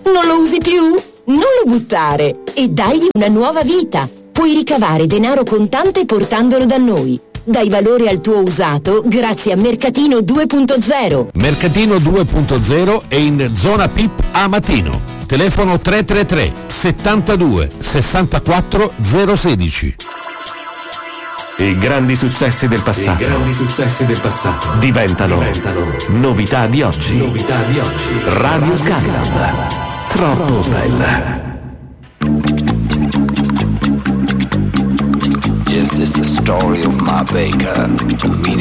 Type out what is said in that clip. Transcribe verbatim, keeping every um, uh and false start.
Non lo usi più? Non lo buttare e dagli una nuova vita. Puoi ricavare denaro contante portandolo da noi. Dai valore al tuo usato grazie a Mercatino due punto zero. Mercatino due punto zero è in zona P I P a Matino. Telefono tre tre tre settantadue sessantaquattro zero sedici. I grandi successi del passato, I grandi successi del passato diventano, diventano novità di oggi. Novità di oggi. Radio Skyland. Troppo bella. Yes, it's the story of my baker.